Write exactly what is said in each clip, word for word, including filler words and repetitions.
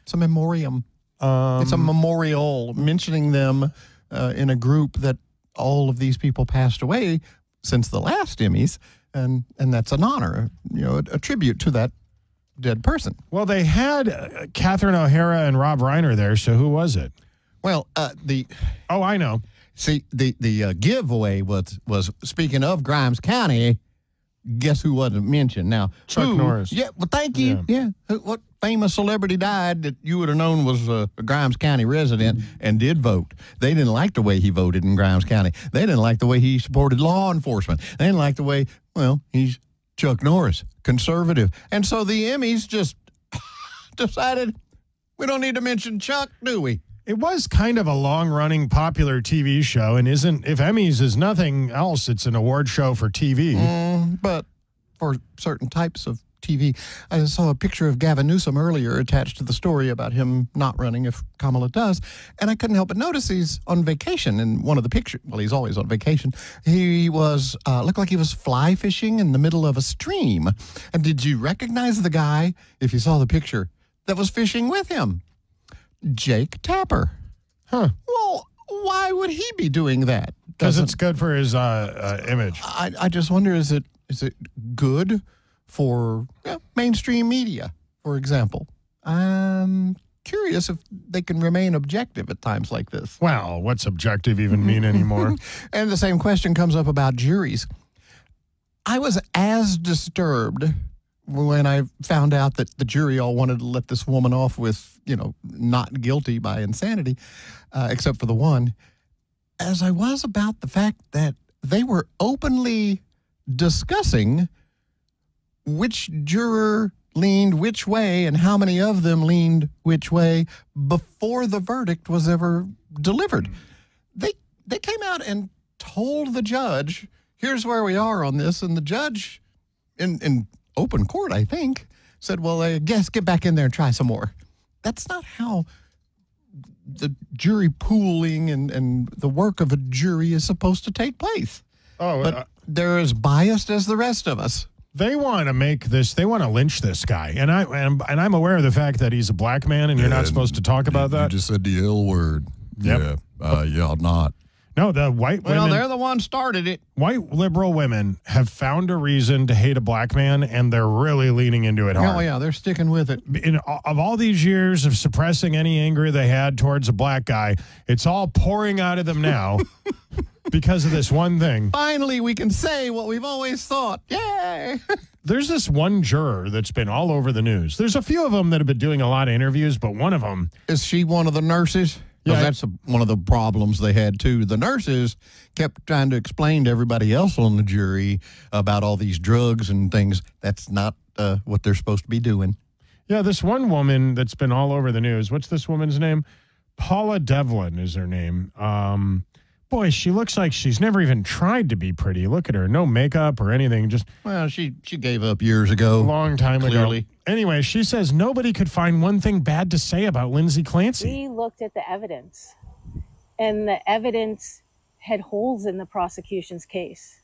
It's a memoriam. Um, it's a memorial mentioning them uh, in a group that all of these people passed away since the last Emmys, and and that's an honor, you know, a, a tribute to that dead person. Well, they had uh, Catherine O'Hara and Rob Reiner there, so who was it? Well, uh, the oh, I know. See, the the uh, giveaway was was speaking of Grimes County. Guess who wasn't mentioned? Now, Chuck who, Norris. Yeah, well, thank you. Yeah, yeah. Who, what famous celebrity died that you would have known was a, a Grimes County resident and did vote? They didn't like the way he voted in Grimes County. They didn't like the way he supported law enforcement. They didn't like the way, well, he's Chuck Norris, conservative, and so the Emmys just decided we don't need to mention Chuck, do we? It was kind of a long-running popular T V show, and isn't, if Emmys is nothing else, it's an award show for T V. Mm, but for certain types of T V. I saw a picture of Gavin Newsom earlier attached to the story about him not running if Kamala does, and I couldn't help but notice he's on vacation in one of the pictures. Well, he's always on vacation. He was, uh, looked like he was fly fishing in the middle of a stream. And did you recognize the guy, if you saw the picture, that was fishing with him? Jake Tapper. Huh. Well, why would he be doing that? Because it's good for his uh, uh, image. I, I just wonder, is it is it good for you know, mainstream media, for example? I'm curious if they can remain objective at times like this. Well, what's objective even mean anymore? And the same question comes up about juries. I was as disturbed when I found out that the jury all wanted to let this woman off with, you know, not guilty by insanity, uh, except for the one, as I was about the fact that they were openly discussing which juror leaned which way and how many of them leaned which way before the verdict was ever delivered. They they came out and told the judge, here's where we are on this, and the judge, in, in open court, I think, said, well, I guess get back in there and try some more. That's not how the jury pooling and, and the work of a jury is supposed to take place. Oh, but uh, they're as biased as the rest of us. They want to make this, they want to lynch this guy. And, I, and, and I'm aware of the fact that he's a black man and you're not supposed to talk about that. You just said the L word. Yep. Yeah, uh, yeah, not. No, the white well, women. they're the ones started it. White liberal women have found a reason to hate a black man, and they're really leaning into it hard. Oh, yeah, they're sticking with it. In, of all these years of suppressing any anger they had towards a black guy, it's all pouring out of them now because of this one thing. Finally, we can say what we've always thought. Yay! There's this one juror that's been all over the news. There's a few of them that have been doing a lot of interviews, but one of them... Is she one of the nurses? Yeah, that's a, one of the problems they had, too. The nurses kept trying to explain to everybody else on the jury about all these drugs and things. That's not uh, what they're supposed to be doing. Yeah, this one woman that's been all over the news. What's this woman's name? Paula Devlin is her name. Um, boy, she looks like she's never even tried to be pretty. Look at her. No makeup or anything. Just Well, she, she gave up years ago. A long time clearly. ago. Anyway, she says nobody could find one thing bad to say about Lindsay Clancy. We looked at the evidence, and the evidence had holes in the prosecution's case.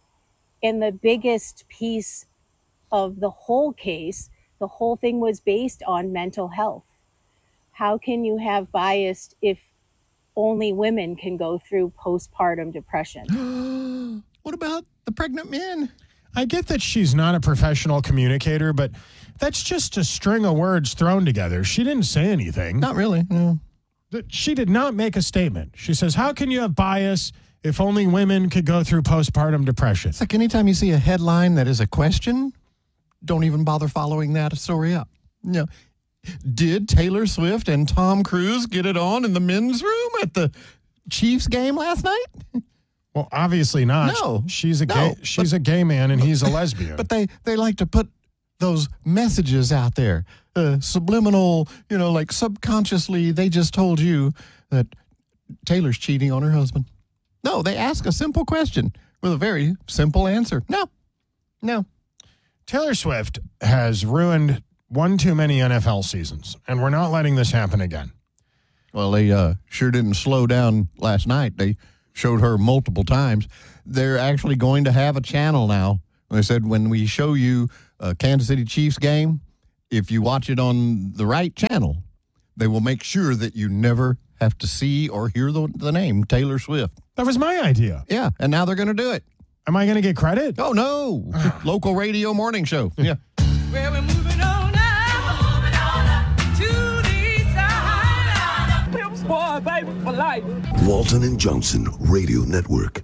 And the biggest piece of the whole case, the whole thing was based on mental health. How can you have bias if only women can go through postpartum depression? What about the pregnant men? I get that she's not a professional communicator, but that's just a string of words thrown together. She didn't say anything. Not really, no. She did not make a statement. She says, how can you have bias if only women could go through postpartum depression? It's like anytime you see a headline that is a question, don't even bother following that story up. You know, did Taylor Swift and Tom Cruise get it on in the men's room at the Chiefs game last night? Well, obviously not. No. She's a no, gay she's but, a gay man and he's a lesbian. But they, they like to put those messages out there. Uh, subliminal, you know, like subconsciously they just told you that Taylor's cheating on her husband. No, they ask a simple question with a very simple answer. No. No. Taylor Swift has ruined one too many N F L seasons, and we're not letting this happen again. Well, they uh, sure didn't slow down last night. They showed her multiple times. They're actually going to have a channel now. They said when we show you a Kansas City Chiefs game, if you watch it on the right channel, They will make sure that you never have to see or hear the, the name Taylor Swift. That was my idea. Yeah, and now they're going to do it. Am I going to get credit? Oh, no. Local radio morning show. Yeah. Well, we're moving on now. Moving on to the east side. Pimps, boy, baby, for life. Walton and Johnson Radio Network.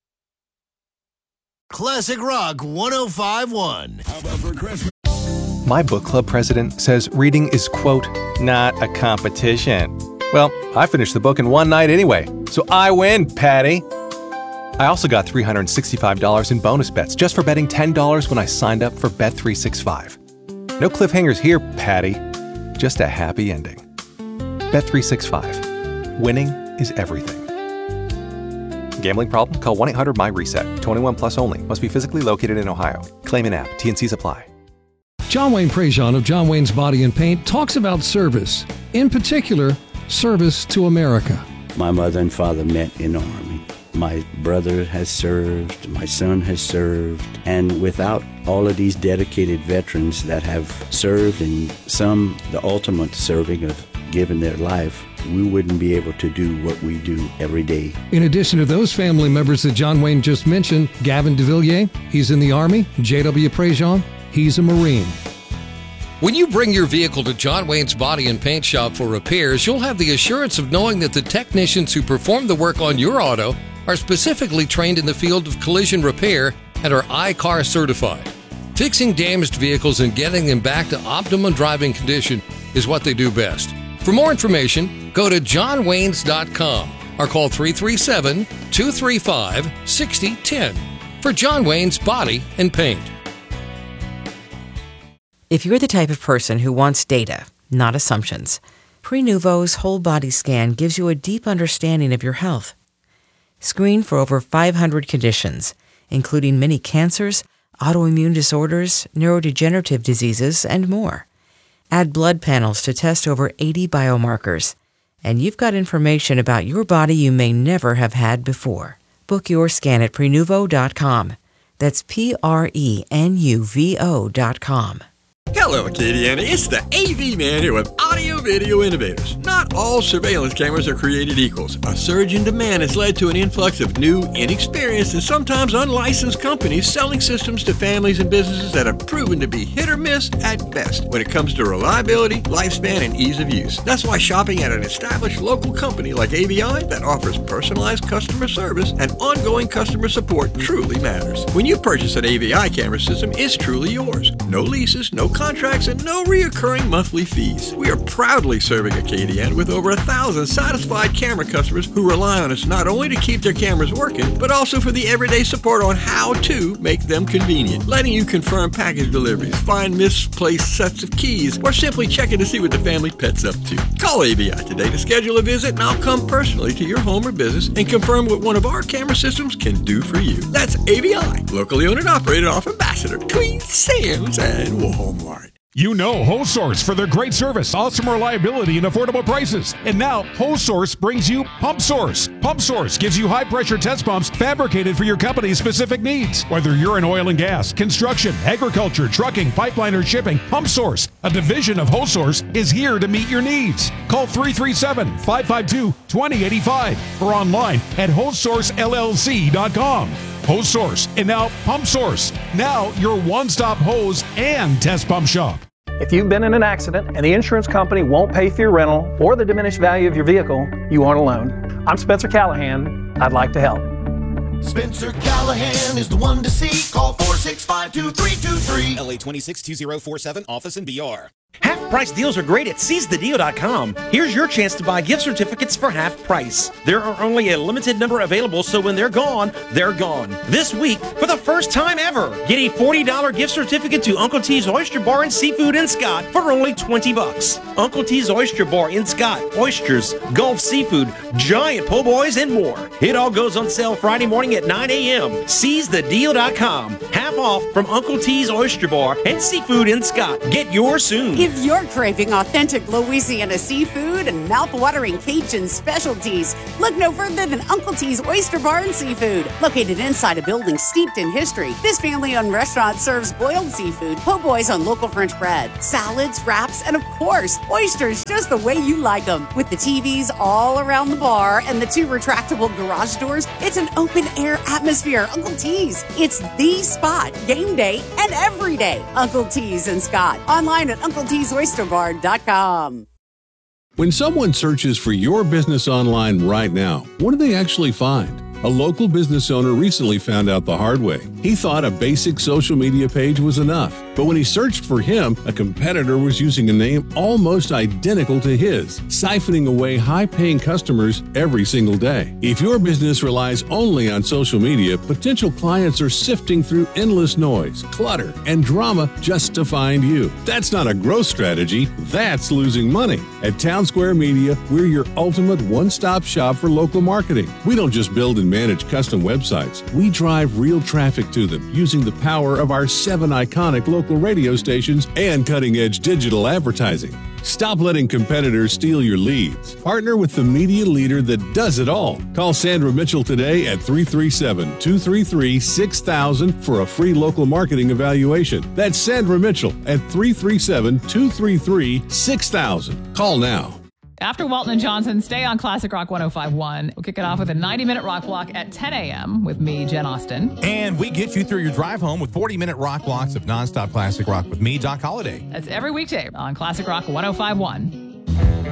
Classic Rock one oh five point one. How about for Christmas? My book club president says reading is, quote, not a competition. Well, I finished the book in one night anyway, so I win, Patty. I also got three hundred sixty-five dollars in bonus bets just for betting ten dollars when I signed up for Bet three sixty-five. No cliffhangers here, Patty. Just a happy ending. Bet three sixty-five. Winning is everything. Gambling problem? Call one eight hundred my reset. twenty-one plus only. Must be physically located in Ohio. Claim in app. T N Cs apply. John Wayne Prejean of John Wayne's Body and Paint talks about service. In particular, service to America. My mother and father met in the Army. My brother has served, my son has served, and without all of these dedicated veterans that have served, and some the ultimate serving of giving their life, we wouldn't be able to do what we do every day. In addition to those family members that John Wayne just mentioned, Gavin DeVilliers, he's in the Army. J W Prejean, he's a Marine. When you bring your vehicle to John Wayne's Body and Paint Shop for repairs, you'll have the assurance of knowing that the technicians who perform the work on your auto are specifically trained in the field of collision repair and are I C A R certified. Fixing damaged vehicles and getting them back to optimum driving condition is what they do best. For more information, go to john waynes dot com or call three three seven, two three five, six zero one zero for John Wayne's Body and Paint. If you're the type of person who wants data, not assumptions, Prenuvo's whole body scan gives you a deep understanding of your health. Screen for over five hundred conditions, including many cancers, autoimmune disorders, neurodegenerative diseases, and more. Add blood panels to test over eighty biomarkers, and you've got information about your body you may never have had before. Book your scan at prenuvo dot com. That's P R E N U V O dot com. Hello, Acadiana. It's the A V man here with Audio Video Innovators. Not all surveillance cameras are created equals. A surge in demand has led to an influx of new, inexperienced, and sometimes unlicensed companies selling systems to families and businesses that have proven to be hit or miss at best when it comes to reliability, lifespan, and ease of use. That's why shopping at an established local company like A V I that offers personalized customer service and ongoing customer support truly matters. When you purchase an A V I camera system, it's truly yours. No leases, no contracts, and no reoccurring monthly fees. We are proudly serving Acadiana with over a thousand satisfied camera customers who rely on us not only to keep their cameras working, but also for the everyday support on how to make them convenient, letting you confirm package deliveries, find misplaced sets of keys, or simply checking to see what the family pet's up to. Call A V I today to schedule a visit, and I'll come personally to your home or business and confirm what one of our camera systems can do for you. That's A V I, locally owned and operated off Ambassador, Queen Sam's, and Walmart. You know WholeSource for their great service, awesome reliability, and affordable prices. And now, WholeSource brings you PumpSource. PumpSource gives you high-pressure test pumps fabricated for your company's specific needs. Whether you're in oil and gas, construction, agriculture, trucking, pipeline, or shipping, PumpSource, a division of WholeSource, is here to meet your needs. Call three three seven, five five two, two zero eight five or online at whole source L L C dot com. WholeSource, and now PumpSource. Now your one-stop hose and test pump shop. If you've been in an accident and the insurance company won't pay for your rental or the diminished value of your vehicle, you aren't alone. I'm Spencer Callahan. I'd like to help. Spencer Callahan is the one to see. Call four six five, two three two three. L A twenty-six, two zero four seven, office in B R. Half price deals are great at seize the deal dot com. Here's your chance to buy gift certificates for half price. There are only a limited number available, so when they're gone, they're gone. This week, for the first time ever, get a forty dollars gift certificate to Uncle T's Oyster Bar and Seafood in Scott for only twenty bucks. Uncle T's Oyster Bar in Scott, oysters, Gulf seafood, giant po' boys, and more. It all goes on sale Friday morning at nine a.m. seize the deal dot com. Half off from Uncle T's Oyster Bar and Seafood in Scott. Get yours soon. If you're craving authentic Louisiana seafood and mouth-watering Cajun specialties, look no further than Uncle T's Oyster Bar and Seafood. Located inside a building steeped in history, this family-owned restaurant serves boiled seafood, po' boys on local French bread, salads, wraps, and of course, oysters just the way you like them. With the T Vs all around the bar and the two retractable garage doors, it's an open-air atmosphere. Uncle T's. It's the spot, game day and every day. Uncle T's and Scott. Online at uncle tees oyster bar dot com. When someone searches for your business online right now, what do they actually find? A local business owner recently found out the hard way. He thought a basic social media page was enough. But when he searched for him, a competitor was using a name almost identical to his, siphoning away high-paying customers every single day. If your business relies only on social media, potential clients are sifting through endless noise, clutter, and drama just to find you. That's not a growth strategy. That's losing money. At Town Square Media, we're your ultimate one-stop shop for local marketing. We don't just build and manage custom websites. We drive real traffic to them using the power of our seven iconic local radio stations and cutting-edge digital advertising. Stop letting competitors steal your leads. Partner with the media leader that does it all. Call Sandra Mitchell today at three three seven, two three three, six thousand for a free local marketing evaluation. That's Sandra Mitchell at three three seven, two three three, six thousand. Call now. After Walton and Johnson, stay on Classic Rock one oh five point one. We'll kick it off with a ninety-minute rock block at ten a.m. with me, Jen Austen. And we get you through your drive home with forty-minute rock blocks of nonstop classic rock with me, Doc Holliday. That's every weekday on Classic Rock one oh five point one.